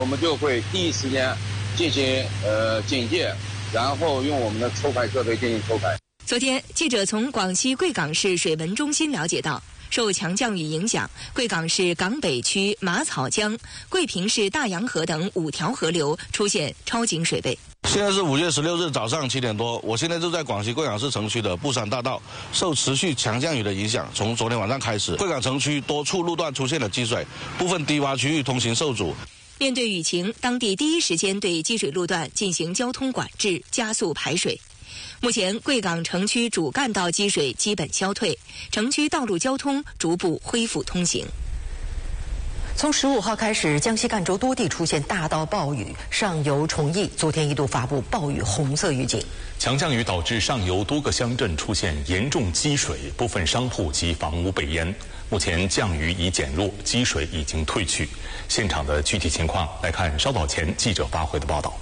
我们就会第一时间进行警戒，然后用我们的抽排设备进行抽排。 昨天，记者从广西贵港市水文中心了解到，受强降雨影响，贵港市港北区马草江、贵平市大洋河等5条河流出现超警水位。 现在是5月16日早上7点多，我现在就在广西贵港市城区的布山大道，受持续强降雨的影响，从昨天晚上开始，贵港城区多处路段出现了积水，部分低洼区域通行受阻。 面对雨情，当地第一时间对积水路段进行交通管制，加速排水。目前，贵港城区主干道积水基本消退，城区道路交通逐步恢复通行。 从15号开始，江西赣州多地出现大到暴雨，上游崇义昨天一度发布暴雨红色预警。 强降雨导致上游多个乡镇出现严重积水，部分商铺及房屋被淹。目前降雨已减弱，积水已经退去。现场的具体情况来看稍早前记者发回的报道。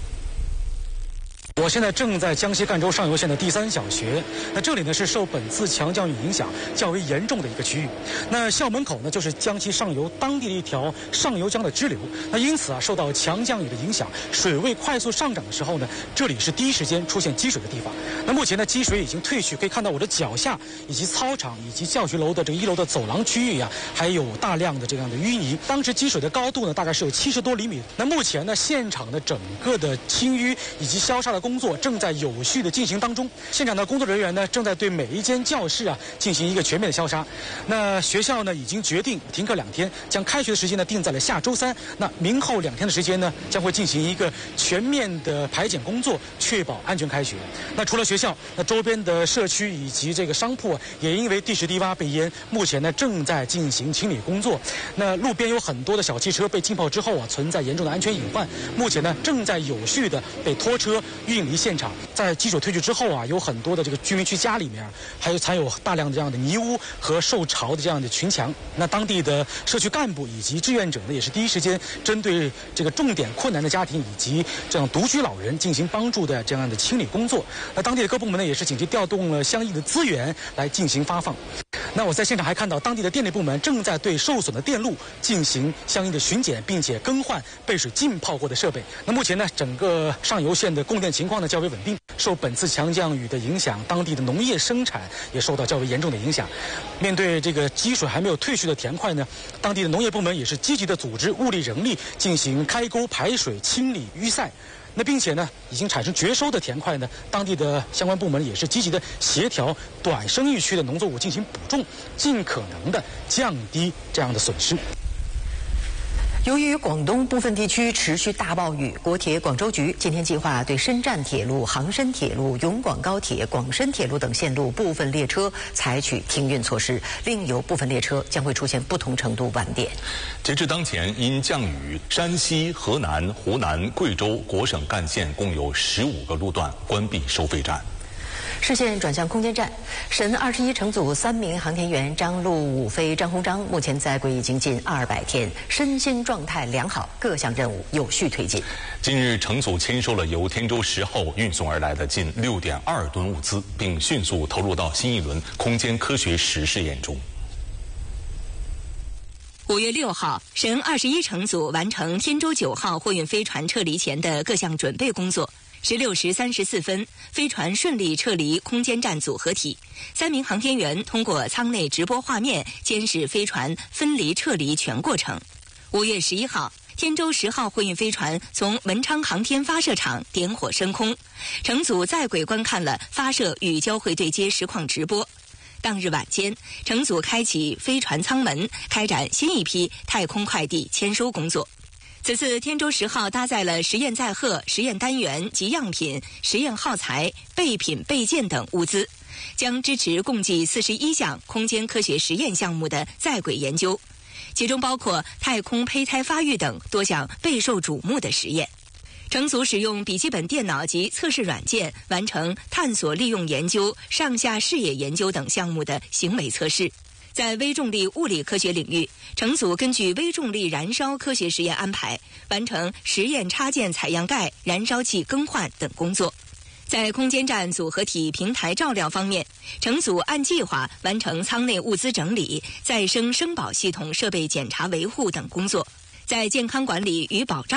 我现在正在江西赣州上游县的第3小学，那这里呢是受本次强降雨影响较为严重的一个区域。那校门口呢就是江西上游当地的一条上游江的支流。那因此受到强降雨的影响，水位快速上涨的时候呢，这里是第一时间出现积水的地方。那目前呢积水已经退去，可以看到我的脚下以及操场以及教学楼的这个1楼的走廊区域还有大量的这样的淤泥。当时积水的高度呢大概是有70多厘米。那目前呢现场的整个的清淤以及消杀的工作正在有序的进行当中。现场的工作人员呢正在对每一间教室进行一个全面的消杀。那学校呢已经决定停课2天，将开学的时间呢定在了下周3。那明后2天的时间呢将会进行一个全面的排检工作，确保安全开学。那除了学校，那周边的社区以及这个商铺也因为地势低洼被淹，目前呢正在进行清理工作。那路边有很多的小汽车被浸泡之后存在严重的安全隐患，目前呢正在有序的被拖车运离现场。在积水退去之后有很多的这个居民区家里面残有大量的这样的泥污和受潮的这样的群墙。那当地的社区干部以及志愿者呢，也是第一时间针对这个重点困难的家庭以及这样独居老人进行帮助的这样的清理工作。那当地的各部门呢，也是紧急调动了相应的资源来进行发放。那我在现场还看到当地的电力部门正在对受损的电路进行相应的巡检，并且更换被水浸泡过的设备。那目前呢，整个上游县的供电情况呢较为稳定。受本次强降雨的影响，当地的农业生产也受到较为严重的影响。面对这个积水还没有退去的田块呢，当地的农业部门也是积极的组织物力人力进行开沟排水、清理淤塞。那并且呢，已经产生绝收的田块呢，当地的相关部门也是积极的协调短生育区的农作物进行补种，尽可能的降低这样的损失。 由于广东部分地区持续大暴雨，国铁广州局今天计划对深湛铁路、杭深铁路、永广高铁、广深铁路等线路部分列车采取停运措施，另有部分列车将会出现不同程度晚点。 截至当前，因降雨，山西、河南、湖南、贵州国省干线共有15个路段关闭收费站。 视线转向空间站，神21乘组3名航天员张陆、武飞、张鸿章目前在轨已经近200天，身心状态良好，各项任务有序推进。 近日，乘组签收了由天舟10号运送而来的近6.2吨物资，并迅速投入到新一轮空间科学实试验中。 5月6号，神21乘组完成天舟9号货运飞船撤离前的各项准备工作。16时34分，飞船顺利撤离空间站组合体，3名航天员通过舱内直播画面监视飞船分离撤离全过程。5月11号，天舟10号货运飞船从文昌航天发射场点火升空，乘组在轨观看了发射与交会对接实况直播。当日晚间，乘组开启飞船舱门，开展新一批太空快递签收工作。此次天舟10号搭载了实验载荷、实验单元及样品、实验耗材、备品备件等物资，将支持共计41项空间科学实验项目的在轨研究，其中包括太空胚胎发育等多项备受瞩目的实验。乘组使用笔记本电脑及测试软件完成探索利用研究、上下视野研究等项目的行为测试。在微重力物理科学领域，乘组根据微重力燃烧科学实验安排，完成实验插件采样盖、燃烧器更换等工作。在空间站组合体平台照料方面，乘组按计划完成舱内物资整理、再生生保系统设备检查维护等工作。 在健康管理与保障